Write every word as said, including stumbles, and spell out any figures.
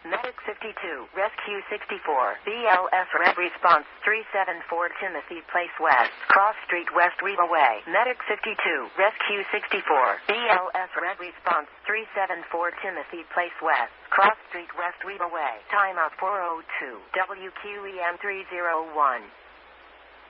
Medic fifty-two, Rescue sixty-four, B L S Red Response three seven four Timothy Place West, Cross Street West Riva Way. Medic fifty-two, Rescue sixty-four, B L S Red Response three seven four Timothy Place West, Cross Street West Riva Way. Timeout four oh two, W Q E M three oh one.